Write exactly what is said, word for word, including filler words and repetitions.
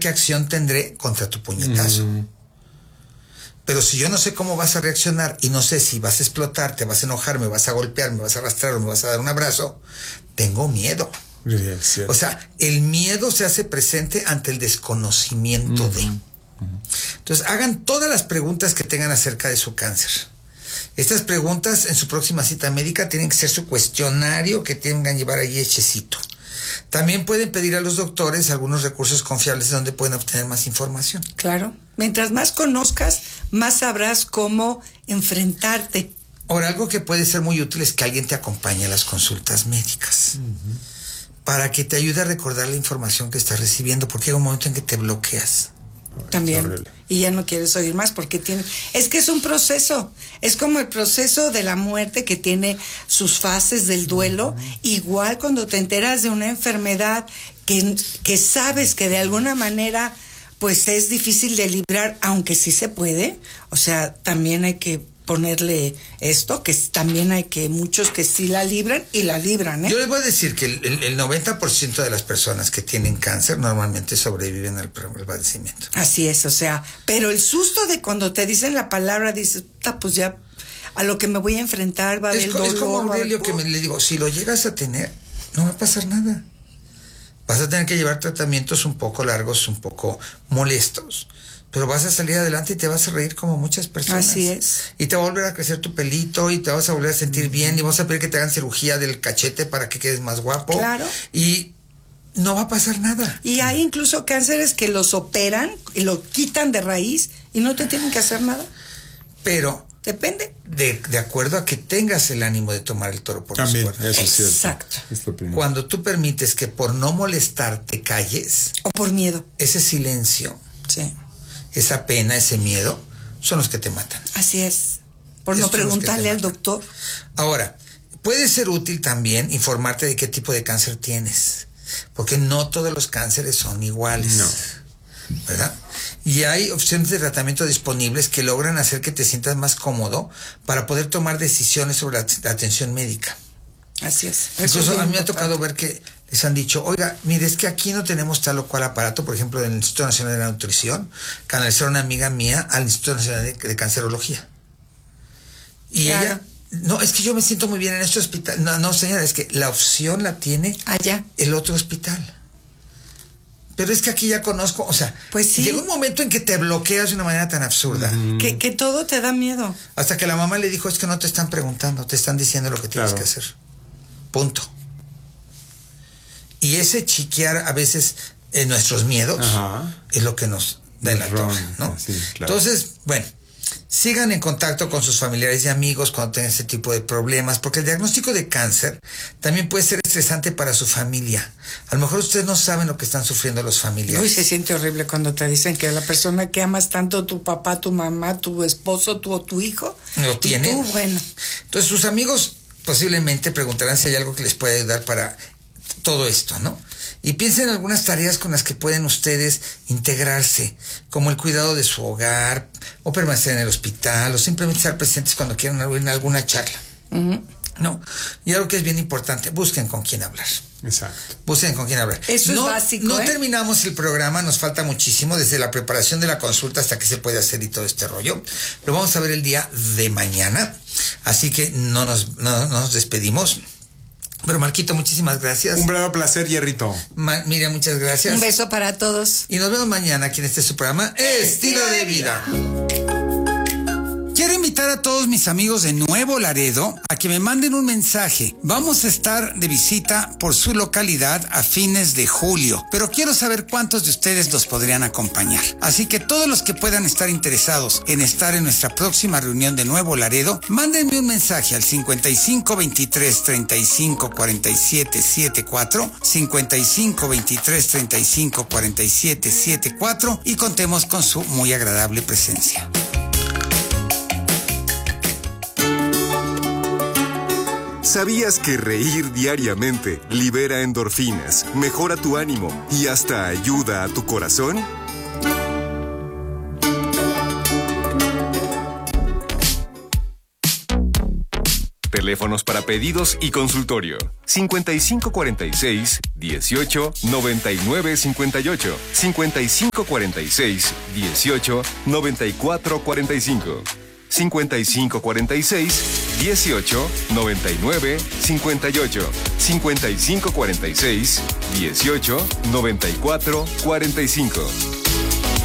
qué acción tendré contra tu puñetazo. Mm. Pero si yo no sé cómo vas a reaccionar y no sé si vas a explotar, te vas a enojar, me vas a golpear, me vas a arrastrar o me vas a dar un abrazo, tengo miedo. Bien, o sea, el miedo se hace presente ante el desconocimiento uh-huh. de. Uh-huh. Entonces, hagan todas las preguntas que tengan acerca de su cáncer. Estas preguntas en su próxima cita médica tienen que ser su cuestionario que tengan que llevar ahí hechecito. También pueden pedir a los doctores algunos recursos confiables donde pueden obtener más información. Claro. Mientras más conozcas, más sabrás cómo enfrentarte. Ahora, algo que puede ser muy útil es que alguien te acompañe a las consultas médicas. Uh-huh. Para que te ayude a recordar la información que estás recibiendo, porque hay un momento en que te bloqueas. También. Y ya no quieres oír más porque tiene... Es que es un proceso. Es como el proceso de la muerte que tiene sus fases del duelo. Uh-huh. Igual cuando te enteras de una enfermedad que, que sabes que de alguna manera pues es difícil de librar, aunque sí se puede. O sea, también hay que ponerle esto, que también hay que muchos que sí la libran y la libran, ¿eh? Yo les voy a decir que el, el, el noventa por ciento de las personas que tienen cáncer normalmente sobreviven al, al padecimiento. Así es, o sea, pero el susto de cuando te dicen la palabra, dices, pues ya a lo que me voy a enfrentar va a haber es, dolor. Es como Aurelio que me le digo, si lo llegas a tener, no va a pasar nada. Vas a tener que llevar tratamientos un poco largos, un poco molestos, pero vas a salir adelante y te vas a reír como muchas personas. Así es. Y te va a volver a crecer tu pelito y te vas a volver a sentir bien y vas a pedir que te hagan cirugía del cachete para que quedes más guapo. Claro. Y no va a pasar nada. Y hay incluso cánceres que los operan y lo quitan de raíz y no te tienen que hacer nada. Pero... Depende. De, de acuerdo a que tengas el ánimo de tomar el toro por También, los cuernos. Eso es Exacto. cierto. Es Cuando tú permites que por no molestar te calles. O por miedo. Ese silencio. Sí. Esa pena, ese miedo, son los que te matan. Así es. Por Esos no preguntarle al doctor. Ahora, puede ser útil también informarte de qué tipo de cáncer tienes. Porque no todos los cánceres son iguales. No. ¿Verdad? Y hay opciones de tratamiento disponibles que logran hacer que te sientas más cómodo para poder tomar decisiones sobre la, la atención médica. Así es. Incluso a mí me ha tocado ver que les han dicho, oiga, mire, es que aquí no tenemos tal o cual aparato, por ejemplo, del Instituto Nacional de la Nutrición, canalizaron a una amiga mía al Instituto Nacional de, de Cancerología. Y claro. ella, no, es que yo me siento muy bien en este hospital. No, no, señora, es que la opción la tiene allá el otro hospital. Pero es que aquí ya conozco, o sea, pues sí. Llega un momento en que te bloqueas de una manera tan absurda. Mm. Que, que todo te da miedo. Hasta que la mamá le dijo, es que no te están preguntando, te están diciendo lo que tienes claro. que hacer. Punto. Y ese chiquear a veces en nuestros miedos Ajá. es lo que nos da en la torre, ¿no? Sí, claro. Entonces, bueno, sigan en contacto con sus familiares y amigos cuando tengan este tipo de problemas, porque el diagnóstico de cáncer también puede ser estresante para su familia. A lo mejor ustedes no saben lo que están sufriendo los familiares. Uy, se siente horrible cuando te dicen que la persona que amas tanto, tu papá, tu mamá, tu esposo, tu o tu hijo, lo tiene. Tú, bueno. Entonces sus amigos posiblemente preguntarán si hay algo que les puede ayudar para todo esto, ¿no? Y piensen en algunas tareas con las que pueden ustedes integrarse, como el cuidado de su hogar, o permanecer en el hospital, o simplemente estar presentes cuando quieran en alguna charla. Uh-huh. No, y algo que es bien importante, busquen con quién hablar. Exacto. Busquen con quién hablar. Eso no, es básico. No ¿eh? terminamos el programa, nos falta muchísimo, desde la preparación de la consulta hasta qué se puede hacer y todo este rollo. Lo vamos a ver el día de mañana, así que no nos, no, no nos despedimos. Pero Marquito, muchísimas gracias. Un verdadero placer, Hierrito. Ma- Miriam, muchas gracias. Un beso para todos. Y nos vemos mañana aquí en este su programa Estilo de Vida. Quiero invitar a todos mis amigos de Nuevo Laredo a que me manden un mensaje. Vamos a estar de visita por su localidad a fines de julio, pero quiero saber cuántos de ustedes nos podrían acompañar. Así que todos los que puedan estar interesados en estar en nuestra próxima reunión de Nuevo Laredo, mándenme un mensaje al cincuenta y cinco veintitrés treinta y cinco cuarenta y siete setenta y cuatro, cincuenta y cinco veintitrés treinta y cinco cuarenta y siete setenta y cuatro y contemos con su muy agradable presencia. ¿Sabías que reír diariamente libera endorfinas, mejora tu ánimo y hasta ayuda a tu corazón? Teléfonos para pedidos y consultorio. cincuenta y cinco cuarenta y seis, dieciocho, noventa y nueve cincuenta y ocho. cincuenta y cinco cuarenta y seis, dieciocho, noventa y cuatro cuarenta y cinco. cincuenta y cinco cuarenta y seis, dieciocho, noventa y nueve cincuenta y ocho. cincuenta y cinco cuarenta y seis, dieciocho, noventa y cuatro cuarenta y cinco.